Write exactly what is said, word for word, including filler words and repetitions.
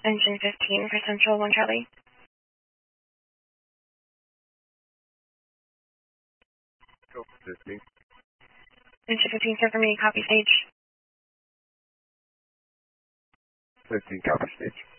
Engine fifteen for Central one Charlie. Go fifteen. Engine fifteen, confirm me, copy stage. fifteen, copy stage.